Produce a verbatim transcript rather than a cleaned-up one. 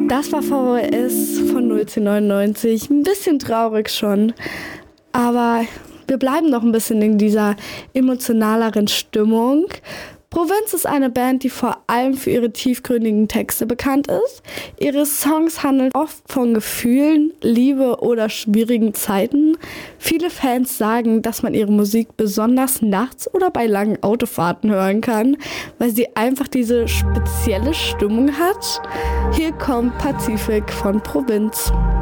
Das war V H S von null zehn neunundneunzig. Ein bisschen traurig schon. Aber wir bleiben noch ein bisschen in dieser emotionaleren Stimmung. Provinz ist eine Band, die vor allem für ihre tiefgründigen Texte bekannt ist. Ihre Songs handeln oft von Gefühlen, Liebe oder schwierigen Zeiten. Viele Fans sagen, dass man ihre Musik besonders nachts oder bei langen Autofahrten hören kann, weil sie einfach diese spezielle Stimmung hat. Hier kommt Pazifik von Provinz.